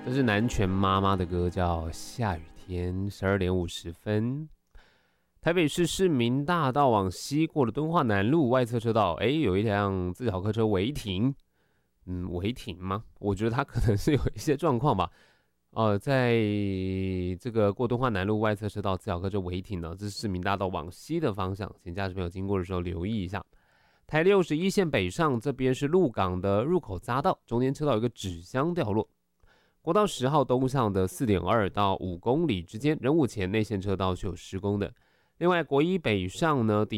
这是南拳妈妈的歌，叫《下雨天》，12点50分。台北市市民大道往西过了敦化南路外侧车道，有一辆自小客车违停。违停吗？我觉得它可能是有一些状况吧。在这个过敦化南路外侧车道自小客车违停呢，这是市民大道往西的方向，请驾驶朋友经过的时候留意一下。台61线北上这边是鹿港的入口匝道，中间车道有一个纸箱掉落。国道10号东向的 4.2 到5公里之间，仁武前内线车道是有施工的。另外，国一北上呢，